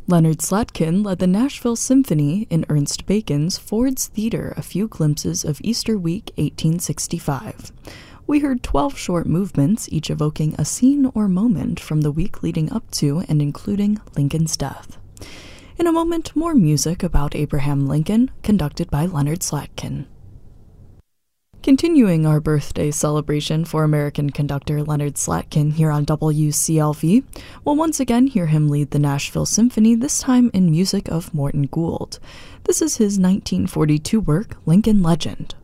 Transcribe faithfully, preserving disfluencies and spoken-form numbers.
Leonard Slatkin led the Nashville Symphony in Ernest Bacon's Ford's Theatre, A Few Glimpses of Easter Week, eighteen sixty-five. We heard twelve short movements, each evoking a scene or moment from the week leading up to and including Lincoln's death. In a moment, more music about Abraham Lincoln, conducted by Leonard Slatkin. Continuing our birthday celebration for American conductor Leonard Slatkin here on W C L V, we'll once again hear him lead the Nashville Symphony, this time in music of Morton Gould. This is his nineteen forty-two work, Lincoln Legend.